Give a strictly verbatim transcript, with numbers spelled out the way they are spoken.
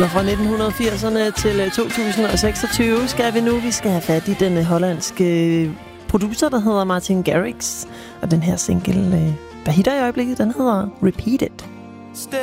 Og fra nitten firserne til to tusind og seksogtyve skal vi nu. Vi skal have fat i den hollandske producer, der hedder Martin Garrix. Og den her single, der hitter i øjeblikket, den hedder Repeat It.